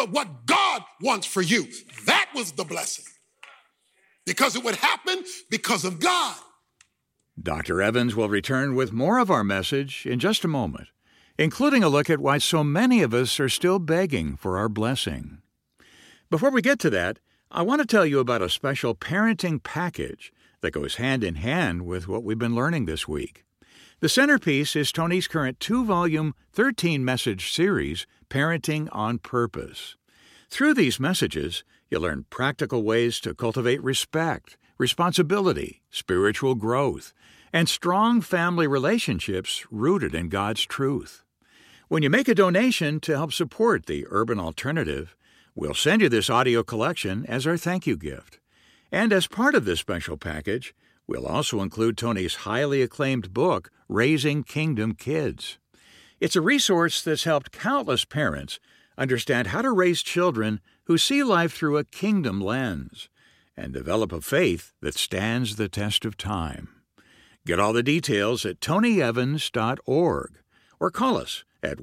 But what God wants for you, that was the blessing. Because it would happen because of God. Dr. Evans will return with more of our message in just a moment, including a look at why so many of us are still begging for our blessing. Before we get to that, I want to tell you about a special parenting package that goes hand in hand with what we've been learning this week. The centerpiece is Tony's current 2-volume, 13-message series, Parenting on Purpose. Through these messages, you'll learn practical ways to cultivate respect, responsibility, spiritual growth, and strong family relationships rooted in God's truth. When you make a donation to help support the Urban Alternative, we'll send you this audio collection as our thank you gift. And as part of this special package, we'll also include Tony's highly acclaimed book, Raising Kingdom Kids. It's a resource that's helped countless parents understand how to raise children who see life through a kingdom lens and develop a faith that stands the test of time. Get all the details at tonyevans.org or call us at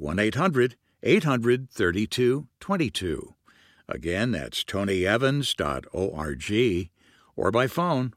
1-800-800-3222. Again, that's tonyevans.org or by phone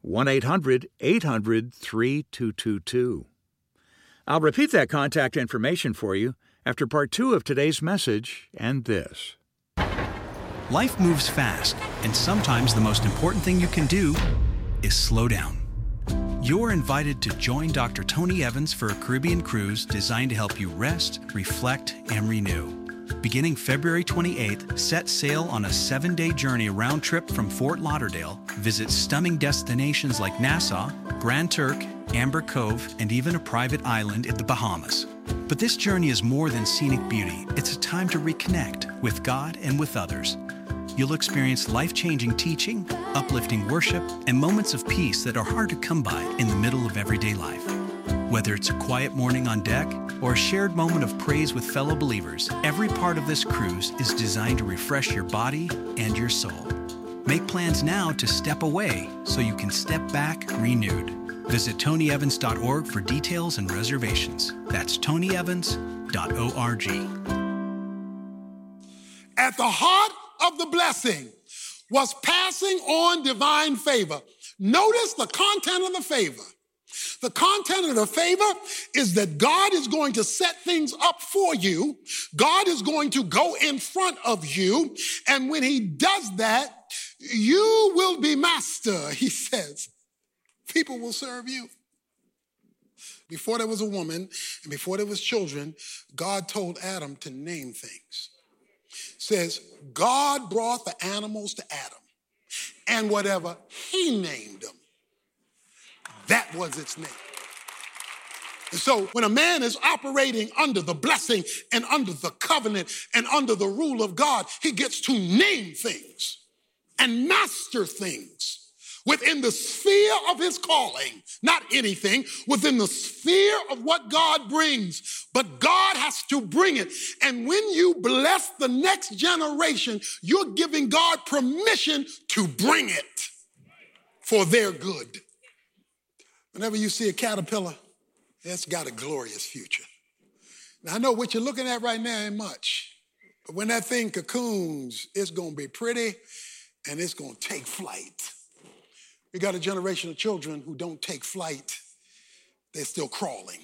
1-800-800-3222. I'll repeat that contact information for you after part 2 of today's message and this. Life moves fast, and sometimes the most important thing you can do is slow down. You're invited to join Dr. Tony Evans for a Caribbean cruise designed to help you rest, reflect, and renew. Beginning February 28th, set sail on a 7-day journey round trip from Fort Lauderdale. Visit stunning destinations like Nassau, Grand Turk, Amber Cove, and even a private island in the Bahamas. But this journey is more than scenic beauty. It's a time to reconnect with God and with others. You'll experience life-changing teaching, uplifting worship, and moments of peace that are hard to come by in the middle of everyday life. Whether it's a quiet morning on deck or a shared moment of praise with fellow believers, every part of this cruise is designed to refresh your body and your soul. Make plans now to step away so you can step back renewed. Visit tonyevans.org for details and reservations. That's tonyevans.org. At the heart of the blessing was passing on divine favor. Notice the content of the favor. The content of the favor is that God is going to set things up for you. God is going to go in front of you. And when he does that, you will be master, he says. People will serve you. Before there was a woman and before there was children, God told Adam to name things. Says, God brought the animals to Adam, and whatever he named them, that was its name. And so when a man is operating under the blessing and under the covenant and under the rule of God, he gets to name things and master things within the sphere of his calling, not anything, within the sphere of what God brings. But God has to bring it. And when you bless the next generation, you're giving God permission to bring it for their good. Whenever you see a caterpillar, it's got a glorious future. Now, I know what you're looking at right now ain't much, but when that thing cocoons, it's going to be pretty and it's going to take flight. We got a generation of children who don't take flight. They're still crawling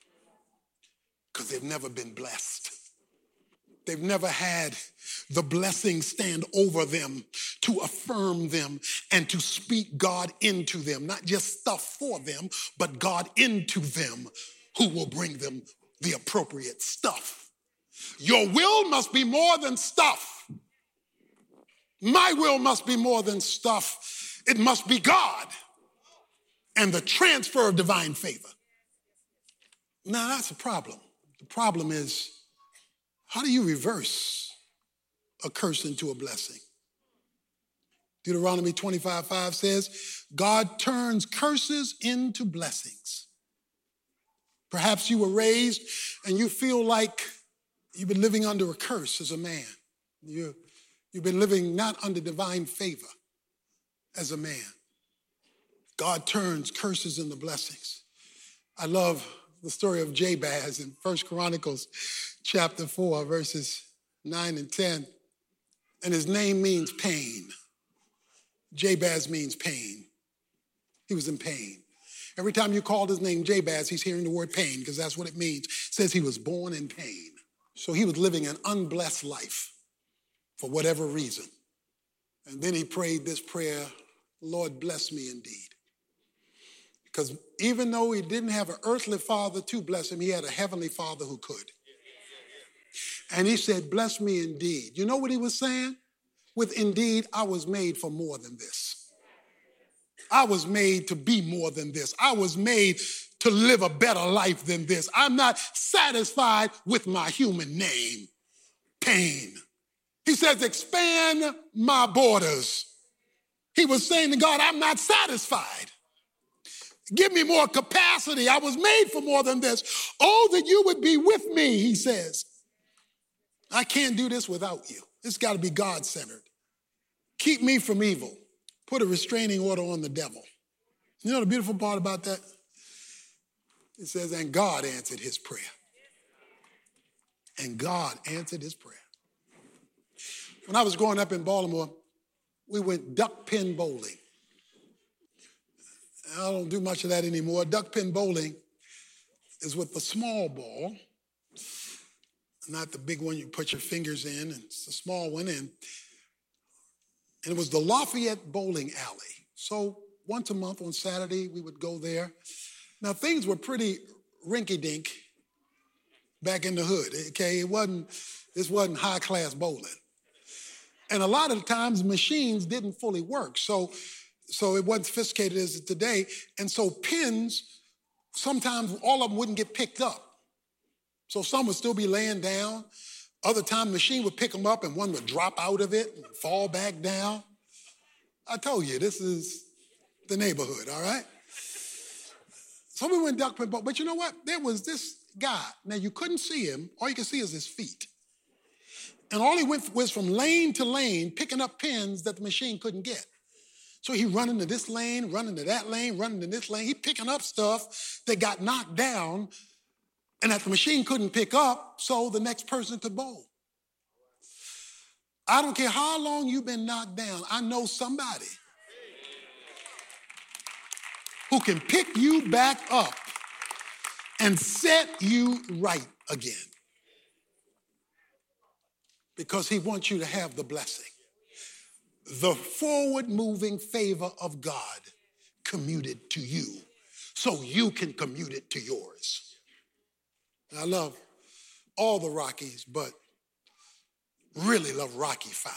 because they've never been blessed. They've never had the blessing stand over them to affirm them and to speak God into them, not just stuff for them, but God into them who will bring them the appropriate stuff. Your will must be more than stuff. My will must be more than stuff. It must be God and the transfer of divine favor. Now, that's a problem. The problem is, how do you reverse a curse into a blessing? Deuteronomy 25:5 says, God turns curses into blessings. Perhaps you were raised and you feel like you've been living under a curse as a man. You've been living not under divine favor as a man. God turns curses into blessings. I love the story of Jabez in 1 Chronicles chapter 4, verses 9 and 10. And his name means pain. Jabez means pain. He was in pain. Every time you called his name Jabez, he's hearing the word pain because that's what it means. It says he was born in pain. So he was living an unblessed life for whatever reason. And then he prayed this prayer, Lord, bless me indeed. Because even though he didn't have an earthly father to bless him, he had a heavenly father who could. And he said, bless me indeed. You know what he was saying? With indeed, I was made for more than this. I was made to be more than this. I was made to live a better life than this. I'm not satisfied with my human name, pain. He says, expand my borders. He was saying to God, I'm not satisfied. Give me more capacity. I was made for more than this. Oh, that you would be with me, he says. I can't do this without you. It's got to be God-centered. Keep me from evil. Put a restraining order on the devil. You know the beautiful part about that? It says, and God answered his prayer. And God answered his prayer. When I was growing up in Baltimore, we went duck pin bowling. I don't do much of that anymore. Duck pin bowling is with the small ball, not the big one you put your fingers in, and it's the small one. And it was the Lafayette Bowling Alley. So once a month on Saturday, we would go there. Now, things were pretty rinky-dink back in the hood, okay? This wasn't high-class bowling. And a lot of the times, machines didn't fully work. So it wasn't sophisticated as today. And so pins, sometimes all of them wouldn't get picked up. So some would still be laying down. Other times, the machine would pick them up and one would drop out of it and fall back down. I told you, this is the neighborhood, all right? So we went duck pin bowling. But you know what? There was this guy. Now, you couldn't see him. All you could see is his feet. And all he went was from lane to lane, picking up pins that the machine couldn't get. So he running to this lane, running to that lane, running to this lane. He picking up stuff that got knocked down and that the machine couldn't pick up so the next person could bowl. I don't care how long you've been knocked down. I know somebody who can pick you back up and set you right again. Because he wants you to have the blessing. The forward-moving favor of God commuted to you so you can commute it to yours. And I love all the Rockies, but really love Rocky V.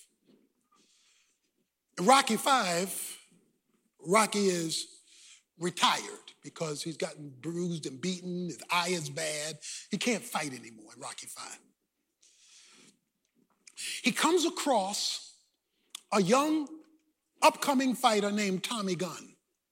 In Rocky V, Rocky is retired because he's gotten bruised and beaten. His eye is bad. He can't fight anymore in Rocky V. He comes across a young, upcoming fighter named Tommy Gunn.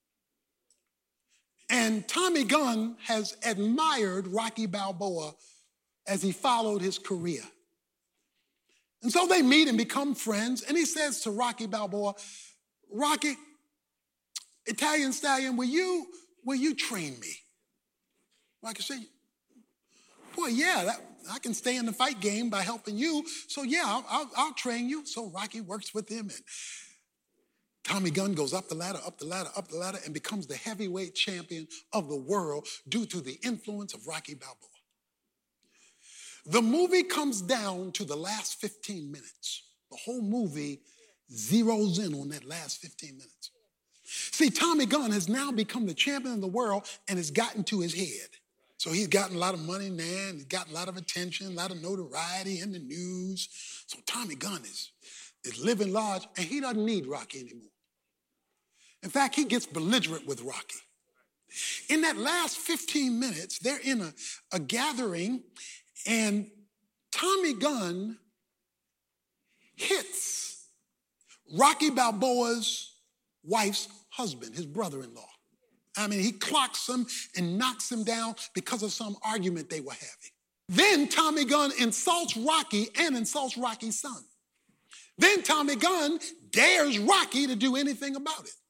And Tommy Gunn has admired Rocky Balboa as he followed his career. And so they meet and become friends, and he says to Rocky Balboa, Rocky, Italian Stallion, will you train me? Rocky said, boy, yeah, I can stay in the fight game by helping you. So yeah, I'll train you. So Rocky works with him, and Tommy Gunn goes up the ladder, up the ladder, up the ladder, and becomes the heavyweight champion of the world due to the influence of Rocky Balboa. The movie comes down to the last 15 minutes. The whole movie zeroes in on that last 15 minutes. See, Tommy Gunn has now become the champion of the world and has gotten to his head. So he's gotten a lot of money now, and he's gotten a lot of attention, a lot of notoriety in the news. So Tommy Gunn is living large, and he doesn't need Rocky anymore. In fact, he gets belligerent with Rocky. In that last 15 minutes, they're in a gathering, and Tommy Gunn hits Rocky Balboa's wife's husband, his brother-in-law. I mean, he clocks him and knocks him down because of some argument they were having. Then Tommy Gunn insults Rocky and insults Rocky's son. Then Tommy Gunn dares Rocky to do anything about it.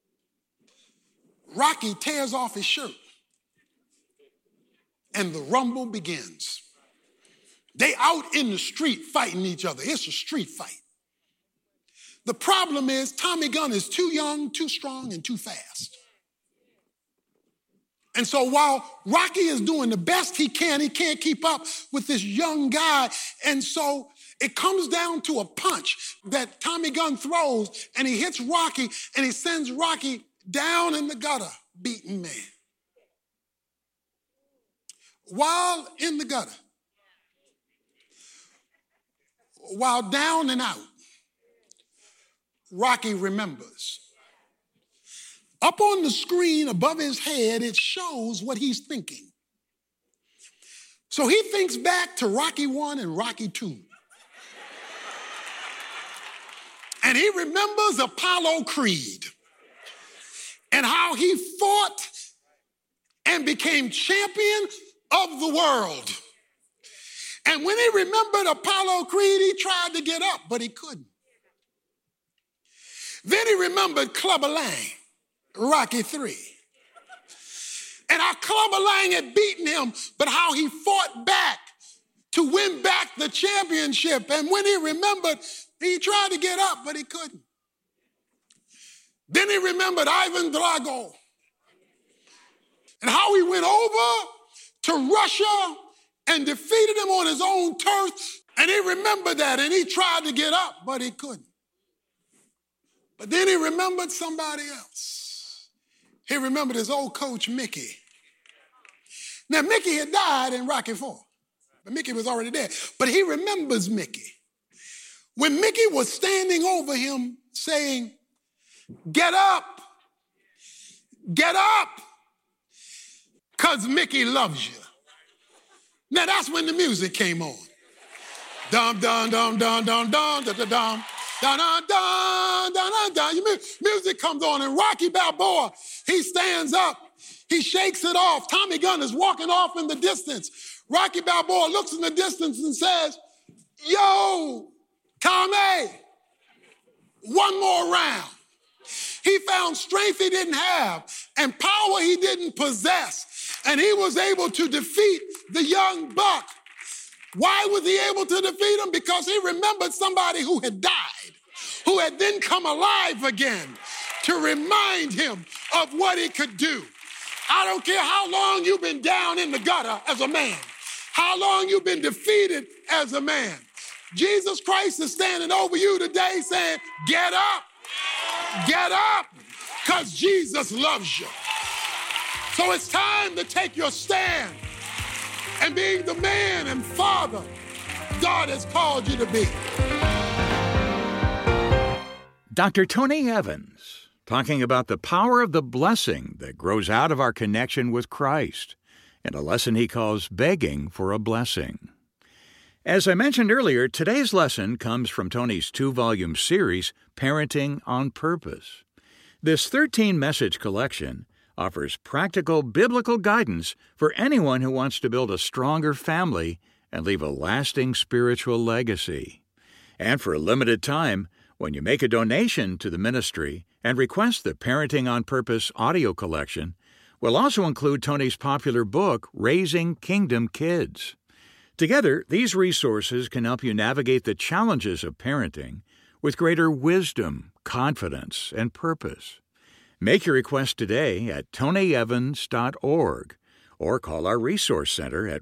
Rocky tears off his shirt, and the rumble begins. They out in the street fighting each other. It's a street fight. The problem is Tommy Gunn is too young, too strong, and too fast. And so while Rocky is doing the best he can't keep up with this young guy. And so it comes down to a punch that Tommy Gunn throws, and he hits Rocky, and he sends Rocky down in the gutter, beaten man. While in the gutter, while down and out, Rocky remembers. Up on the screen above his head, it shows what he's thinking. So he thinks back to Rocky 1 and Rocky 2. And he remembers Apollo Creed and how he fought and became champion of the world. And when he remembered Apollo Creed, he tried to get up, but he couldn't. Then he remembered Clubber Lang, Rocky 3. And how Clubber Lang had beaten him, but how he fought back to win back the championship. And when he remembered, he tried to get up, but he couldn't. Then he remembered Ivan Drago and how he went over to Russia and defeated him on his own turf. And he remembered that, and he tried to get up, but he couldn't. But then he remembered somebody else. He remembered his old coach, Mickey. Now, Mickey had died in Rocky IV, but Mickey was already dead. But he remembers Mickey. When Mickey was standing over him saying, "Get up, because Mickey loves you." Now, that's when the music came on. Dum, dum, dum, dum, dum, dum, dum, dum, dum. Dun, dun, dun, dun, dun, dun. Music comes on, and Rocky Balboa, he stands up. He shakes it off. Tommy Gunn is walking off in the distance. Rocky Balboa looks in the distance and says, "Yo, Tommy, one more round." He found strength he didn't have and power he didn't possess, and he was able to defeat the young buck. Why was he able to defeat him? Because he remembered somebody who had died, who had then come alive again to remind him of what he could do. I don't care how long you've been down in the gutter as a man, how long you've been defeated as a man. Jesus Christ is standing over you today saying, get up, because Jesus loves you. So it's time to take your stand and being the man and father God has called you to be. Dr. Tony Evans, talking about the power of the blessing that grows out of our connection with Christ, in a lesson he calls Begging for a Blessing. As I mentioned earlier, today's lesson comes from Tony's 2-volume series, Parenting on Purpose. This 13-message collection offers practical biblical guidance for anyone who wants to build a stronger family and leave a lasting spiritual legacy. And for a limited time, when you make a donation to the ministry and request the Parenting on Purpose audio collection, we'll also include Tony's popular book, Raising Kingdom Kids. Together, these resources can help you navigate the challenges of parenting with greater wisdom, confidence, and purpose. Make your request today at tonyevans.org or call our Resource Center at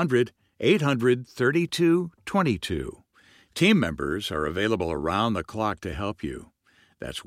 1-800-800-3222. Team members are available around the clock to help you. That's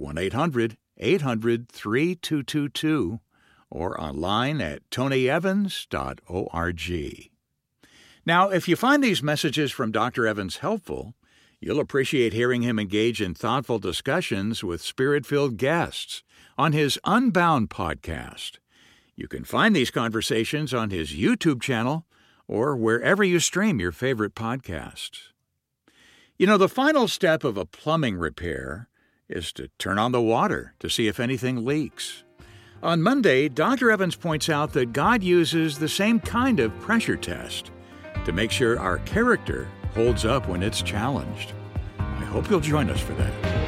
1-800-800-3222 or online at tonyevans.org. Now, if you find these messages from Dr. Evans helpful, you'll appreciate hearing him engage in thoughtful discussions with Spirit-filled guests on his Unbound podcast. You can find these conversations on his YouTube channel or wherever you stream your favorite podcasts. You know, the final step of a plumbing repair is to turn on the water to see if anything leaks. On Monday, Dr. Evans points out that God uses the same kind of pressure test to make sure our character holds up when it's challenged. I hope you'll join us for that.